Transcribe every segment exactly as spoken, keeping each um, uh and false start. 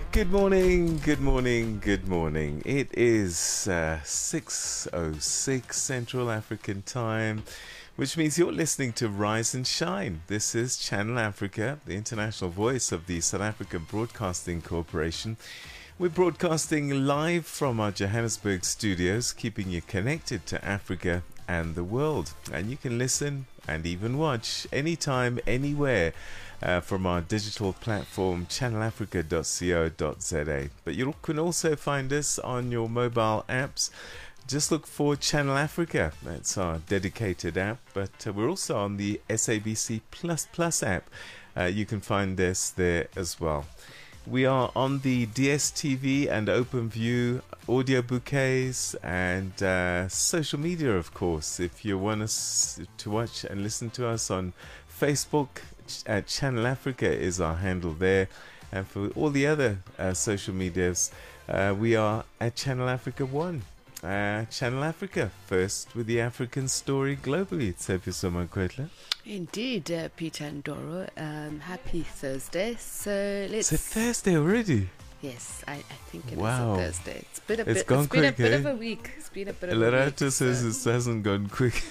Good morning, good morning, good morning. It is uh, six oh six Central African time, which means you're listening to Rise and Shine. This is Channel Africa, the international voice of the South African Broadcasting Corporation. We're broadcasting live from our Johannesburg studios, keeping you connected to Africa and the world. And you can listen and even watch anytime, anywhere uh, from our digital platform, channel africa dot co dot za. But you can also find us on your mobile apps. Just look for Channel Africa. That's our dedicated app. But uh, we're also on the S A B C Plus Plus app. Uh, you can find us there as well. We are on the D S T V and OpenView audio bouquets and uh, social media, of course. If you want us to watch and listen to us on Facebook, uh, Channel Africa is our handle there. And for all the other uh, social medias, uh, we are at Channel Africa one. Uh, Channel Africa, first with the African story globally. Tshepiso Makwetla. Indeed, uh, Peter and Doro. Um, happy Thursday. So let's. It's a Thursday already. Yes, I, I think it Wow. is a Thursday. It's been a It's bit. gone It's been quick, a bit eh? of a week. It's been a bit of a Lerato week. says so it hasn't gone quick.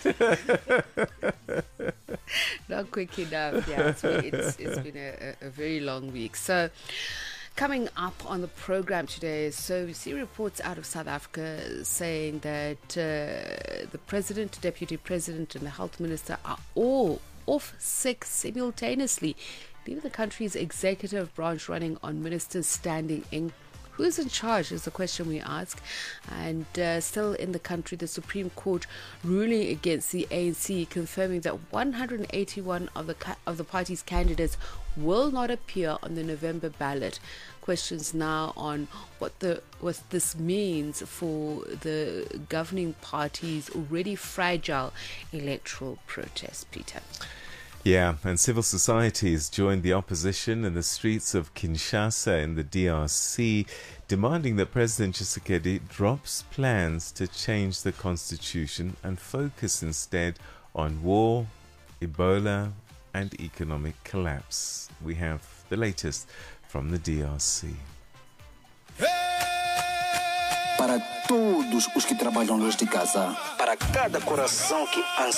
not quick enough. Yeah, it's been, it's, it's been a, a, a very long week. So. Coming up on the program today, so we see reports out of South Africa saying that uh, the president, deputy president, and the health minister are all off sick simultaneously, leaving the country's executive branch running on ministers standing in. Who's in charge is the question we ask. And uh, still in the country, the Supreme Court ruling against the A N C, confirming that one hundred eighty-one of the ca- of the party's candidates will not appear on the November ballot. Questions now on what the what this means for the governing party's already fragile electoral protest, Peter. Yeah, and civil society has joined the opposition in the streets of Kinshasa in the D R C, demanding that President Tshisekedi drops plans to change the constitution and focus instead on war, Ebola, and economic collapse. We have the latest from the D R C. Para todos os que trabalham longe de casa, para cada coração que